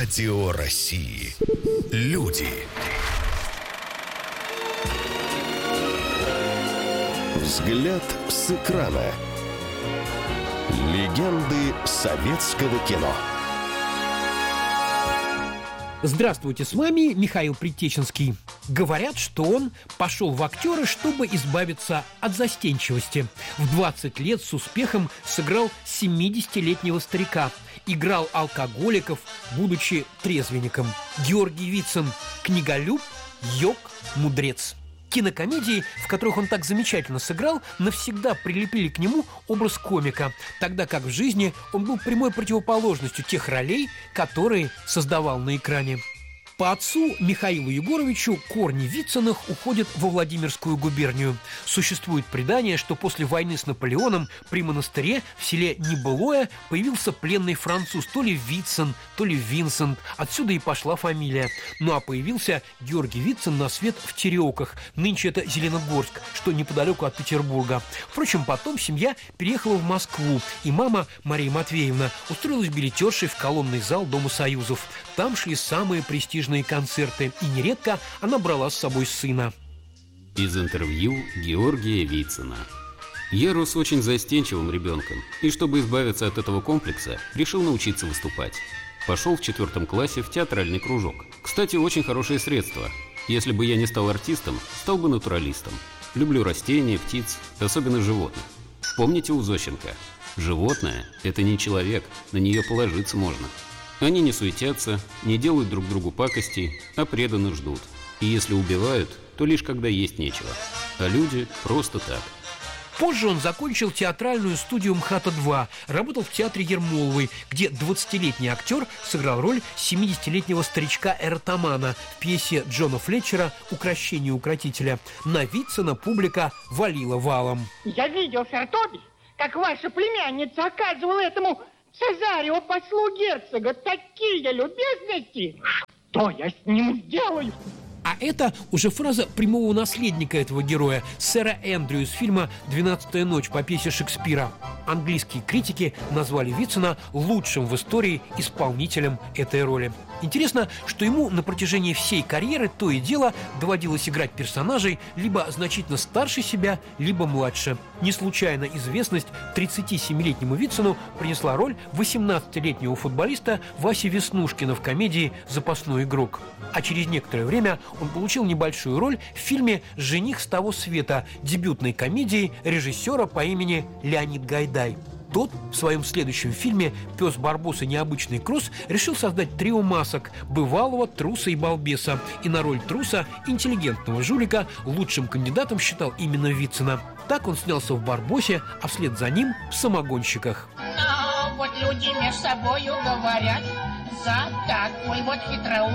Радио России. Люди. Взгляд с экрана. Легенды советского кино. Здравствуйте, с вами Михаил Предтеченский. Говорят, что он пошел в актеры, чтобы избавиться от застенчивости. В 20 лет с успехом сыграл 70-летнего старика. Играл алкоголиков, будучи трезвенником. Георгий Вицин – книголюб, йог, мудрец. Кинокомедии, в которых он так замечательно сыграл, навсегда прилепили к нему образ комика, тогда как в жизни он был прямой противоположностью тех ролей, которые создавал на экране. По отцу Михаилу Егоровичу корни Вициных уходят во Владимирскую губернию. Существует предание, что после войны с Наполеоном при монастыре в селе Небылое появился пленный француз, то ли Вицин, то ли Винсент. Отсюда и пошла фамилия. Ну а появился Георгий Вицин на свет в Тереоках. Нынче это Зеленогорск, что неподалеку от Петербурга. Впрочем, потом семья переехала в Москву, и мама Мария Матвеевна устроилась билетершей в колонный зал Дома Союзов. Там шли самые престижные концерты, и нередко она брала с собой сына. Из интервью Георгия Вицина. Я рос очень застенчивым ребенком, и чтобы избавиться от этого комплекса, решил научиться выступать. Пошел в 4 классе в театральный кружок. Кстати, очень хорошее средство. Если бы я не стал артистом, стал бы натуралистом. Люблю растения, птиц, особенно животных. Помните у Зощенко? Животное – это не человек, на нее положиться можно. Они не суетятся, не делают друг другу пакостей, а преданно ждут. И если убивают, то лишь когда есть нечего. А люди просто так. Позже он закончил театральную студию МХАТа-2, работал в театре Ермоловой, где 20-летний актер сыграл роль 70-летнего старичка-эротомана в пьесе Джона Флетчера «Укрощение укротителя». На Вицина публика валила валом. Я видел, Фертоби, как ваша племянница оказывала этому Цезарю, послу герцога, такие любезности, что я с ним сделаю? А это уже фраза прямого наследника этого героя, сэра Эндрю из фильма «12-я ночь» по пьесе Шекспира. Английские критики назвали Вицина лучшим в истории исполнителем этой роли. Интересно, что ему на протяжении всей карьеры то и дело доводилось играть персонажей либо значительно старше себя, либо младше. Не случайно известность 37-летнему Вицину принесла роль 18-летнего футболиста Васи Веснушкина в комедии «Запасной игрок». А через некоторое время он получил небольшую роль в фильме «Жених с того света», дебютной комедии режиссера по имени Леонид Гайдай. Тот в своем следующем фильме «Пес Барбос и необычный кросс» решил создать трио масок – бывалого, труса и балбеса. И на роль труса, интеллигентного жулика, лучшим кандидатом считал именно Вицина. Так он снялся в «Барбосе», а вслед за ним в «Самогонщиках». Вот люди между собою говорят, за такой вот хитроумный